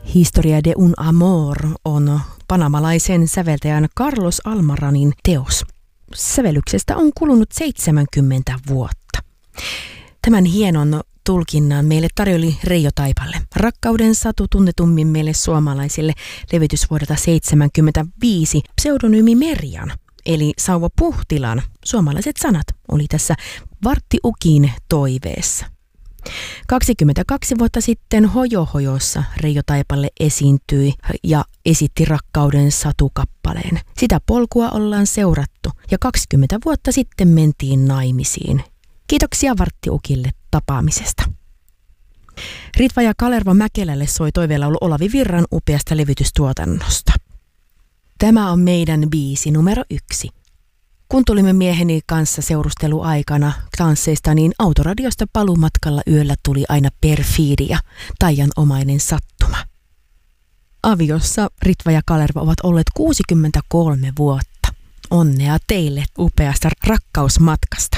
Historia de un amor on panamalaisen säveltäjän Carlos Almaranin teos. Sävellyksestä on kulunut 70 vuotta. Tämän hienon tulkinnan meille tarjoli Reijo Taipalle. Rakkauden satu tunnetummin meille suomalaisille levitys vuodelta 1975 pseudonyymi Merjan, eli Sauva Puhtilan suomalaiset sanat oli tässä Vartti Ukin toiveessa. 22 vuotta sitten Hojohojossa Reijo Taipalle esiintyi ja esitti Rakkauden satukappaleen. Sitä polkua ollaan seurattu ja 20 vuotta sitten mentiin naimisiin. Kiitoksia Vartti Ukille tapaamisesta. Ritva ja Kalervo Mäkelälle soi toiveelaulu Olavi Virran upeasta levytystuotannosta. Tämä on meidän biisi numero 1. Kun tulimme mieheni kanssa seurusteluaikana tansseista, niin autoradiosta paluumatkalla yöllä tuli aina perfiidia, taianomainen sattuma. Aviossa Ritva ja Kalervo ovat olleet 63 vuotta. Onnea teille upeasta rakkausmatkasta.